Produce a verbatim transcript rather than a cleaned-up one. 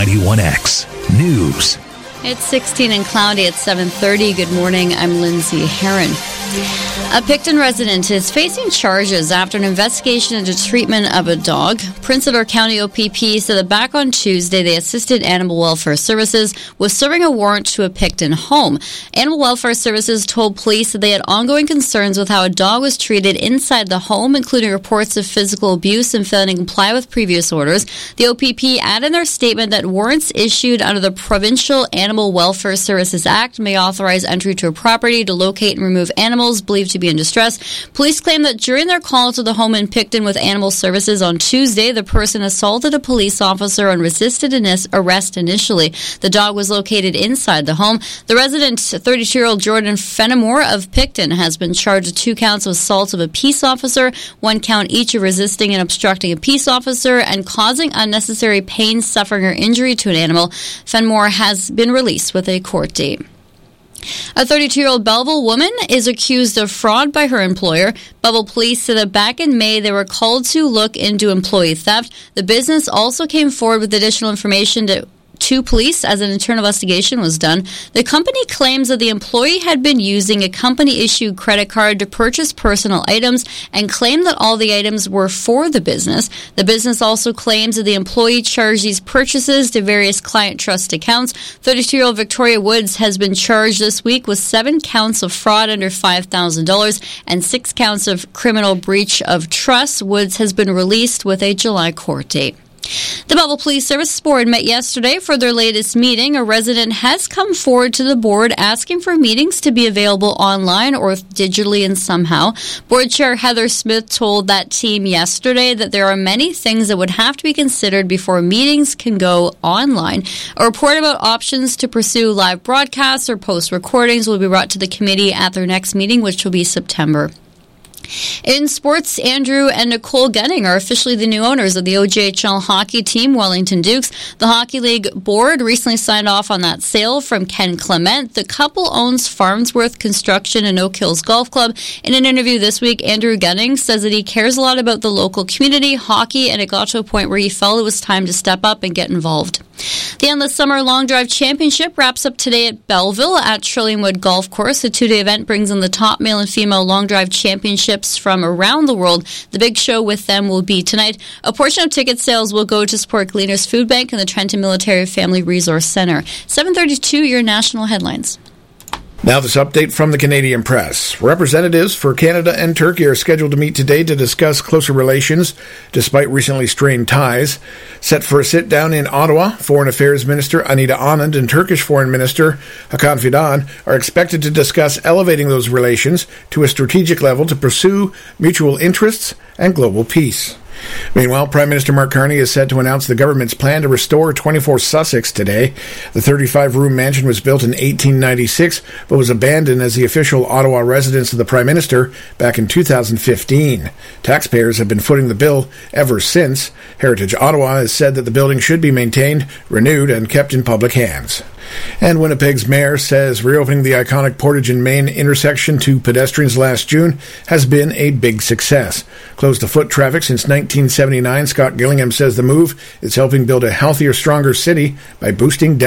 ninety-one X News. It's sixteen and cloudy at seven thirty. Good morning. I'm Lindsay Herron. A Picton resident is facing charges after an investigation into treatment of a dog. Prince Edward County O P P said that back on Tuesday, they assisted Animal Welfare Services with serving a warrant to a Picton home. Animal Welfare Services told police that they had ongoing concerns with how a dog was treated inside the home, including reports of physical abuse and failing to comply with previous orders. The O P P added in their statement that warrants issued under the Provincial Animal Welfare Services Act may authorize entry to a property to locate and remove animals believed to be in distress. Police claim that during their call to the home in Picton with Animal Services on Tuesday, the person assaulted a police officer and resisted an arrest initially. The dog was located inside the home. The resident, thirty-two-year-old Jordan Fenimore of Picton, has been charged with two counts of assault of a peace officer, one count each of resisting and obstructing a peace officer and causing unnecessary pain, suffering, or injury to an animal. Fenimore has been released with a court date. A thirty-two-year-old Belleville woman is accused of fraud by her employer. Belleville police said that back in May, they were called to look into employee theft. The business also came forward with additional information to to police as an internal investigation was done. The company claims that the employee had been using a company-issued credit card to purchase personal items and claimed that all the items were for the business. The business also claims that the employee charged these purchases to various client trust accounts. thirty-two-year-old Victoria Woods has been charged this week with seven counts of fraud under five thousand dollars and six counts of criminal breach of trust. Woods has been released with a July court date. The Belleville Police Services Board met yesterday for their latest meeting. A resident has come forward to the board asking for meetings to be available online or digitally and somehow. Board Chair Heather Smith told that team yesterday that there are many things that would have to be considered before meetings can go online. A report about options to pursue live broadcasts or post recordings will be brought to the committee at their next meeting, which will be September. In sports, Andrew and Nicole Gunning are officially the new owners of the O J H L hockey team, Wellington Dukes. The Hockey League board recently signed off on that sale from Ken Clement. The couple owns Farnsworth Construction and Oak Hills Golf Club. In an interview this week, Andrew Gunning says that he cares a lot about the local community, hockey, and it got to a point where he felt it was time to step up and get involved. The Endless Summer Long Drive Championship wraps up today at Belleville at Trilliumwood Golf Course. The two-day event brings in the top male and female long drive championships from around the world. The big show with them will be tonight. A portion of ticket sales will go to support Gleaners Food Bank and the Trenton Military Family Resource Center. seven thirty-two, your national headlines. Now this update from the Canadian Press. Representatives for Canada and Turkey are scheduled to meet today to discuss closer relations, despite recently strained ties. Set for a sit-down in Ottawa, Foreign Affairs Minister Anita Anand and Turkish Foreign Minister Hakan Fidan are expected to discuss elevating those relations to a strategic level to pursue mutual interests and global peace. Meanwhile, Prime Minister Mark Carney is set to announce the government's plan to restore twenty-four Sussex today. The thirty-five-room mansion was built in eighteen ninety-six, but was abandoned as the official Ottawa residence of the Prime Minister back in two thousand fifteen. Taxpayers have been footing the bill ever since. Heritage Ottawa has said that the building should be maintained, renewed, and kept in public hands. And Winnipeg's mayor says reopening the iconic Portage and Main intersection to pedestrians last June has been a big success. Closed to foot traffic since nineteen seventy-nine, Scott Gillingham says the move is helping build a healthier, stronger city by boosting down